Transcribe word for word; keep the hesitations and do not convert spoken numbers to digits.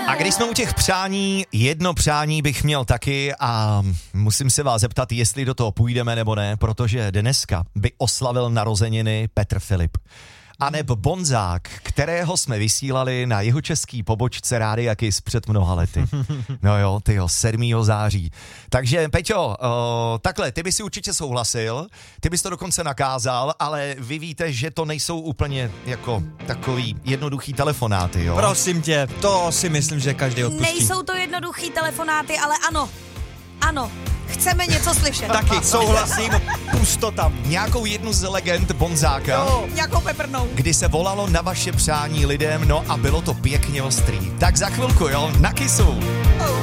A když jsme u těch přání, jedno přání bych měl taky a musím se vás zeptat, jestli do toho půjdeme nebo ne, protože dneska by oslavil narozeniny Petr Filip. A nebo Bonzák, kterého jsme vysílali na jihočeský pobočce Rádia Kiss před mnoha lety. No jo, tyjo, sedmého září. Takže Peťo, uh, takhle, ty bys si určitě souhlasil, ty bys to dokonce nakázal, ale vy víte, že to nejsou úplně jako takový jednoduchý telefonáty, jo? Prosím tě, to si myslím, že každý odpustí. Nejsou to jednoduchý telefonáty, ale ano, ano, chceme něco slyšet. Taky souhlasím, pusto tam. Nějakou jednu z legend Bonzáka, Jo, nějakou peprnou. kdy se volalo na vaše přání lidem, no a bylo to pěkně ostrý. Tak za chvilku, jo, na Kissu. Oh.